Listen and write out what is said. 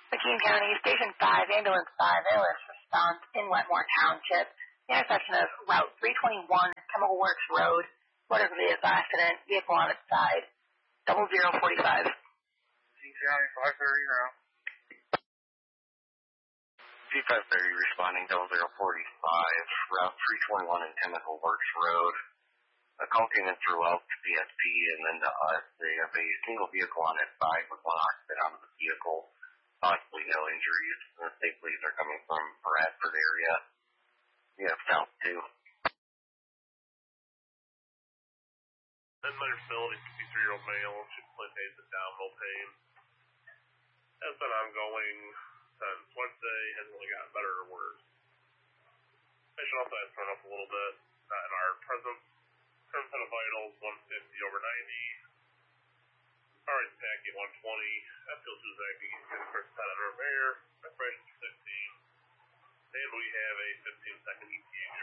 McKean County, Station 5, Ambulance 5, ALS response in Wetmore Township, intersection of Route 321, Chemical Works Road, motor vehicle accident, vehicle on its side, 0045. McKean County, 530 now. P530 responding 0045, Route 321 and Chemical Works Road. A call came in throughout CSP and then to us. They have a single vehicle on its side with one occupant out of the vehicle. Possibly no injuries. The state police are coming from Bradford area. We have South 2. Then my facility, 53-year-old male, should play pain abdominal pain. Has been ongoing since Wednesday, hasn't really gotten better or worse. Patient also has thrown up a little bit, not in our presence. Current set of vitals, 150/90. Heart rate tachy, 120. FiO2 is acting, 10% under of air. Respiration 15. And we have a 15-second ETA